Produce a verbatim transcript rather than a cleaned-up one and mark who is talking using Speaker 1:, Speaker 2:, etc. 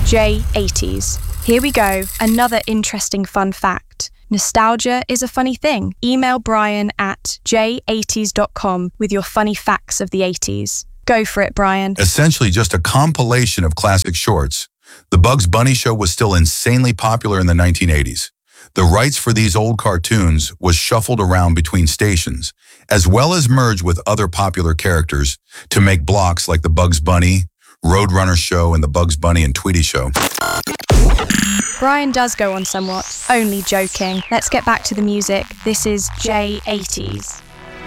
Speaker 1: J eighties. Here we go, another interesting fun fact. Nostalgia is a funny thing. Email Brian at j eighties dot com with your funny facts of the eighties. Go for it, Brian.
Speaker 2: Essentially just a compilation of classic shorts. The Bugs Bunny show was still insanely popular in the nineteen eighties. The rights for these old cartoons was shuffled around between stations, as well as merged with other popular characters to make blocks like the Bugs Bunny, Roadrunner show, and the Bugs Bunny and Tweety show.
Speaker 1: Brian does go on somewhat. Only joking. Let's get back to the music. This is J eighties.